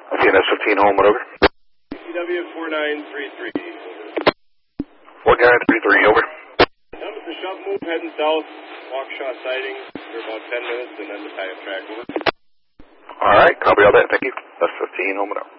CNS 15 home, over. CW 4933, over. 4933, over. Done with the shove move, heading south, Waukesha sighting for about 10 minutes, and then the tie-up track, over. All right, copy all that, thank you. That's 15 home and over.